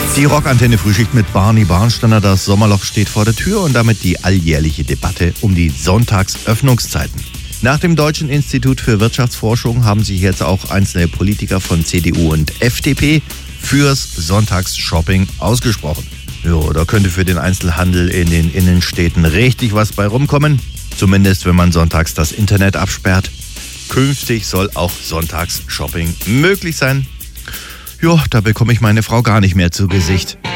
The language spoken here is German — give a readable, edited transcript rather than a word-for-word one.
Die Rockantenne Frühschicht mit Barney Barnsteiner. Das Sommerloch steht vor der Tür und damit die alljährliche Debatte um die Sonntagsöffnungszeiten. Nach dem Deutschen Institut für Wirtschaftsforschung haben sich jetzt auch einzelne Politiker von CDU und FDP fürs Sonntagsshopping ausgesprochen. Ja, da könnte für den Einzelhandel in den Innenstädten richtig was bei rumkommen. Zumindest, wenn man sonntags das Internet absperrt. Künftig soll auch Sonntagsshopping möglich sein. Ja, da bekomme ich meine Frau gar nicht mehr zu Gesicht.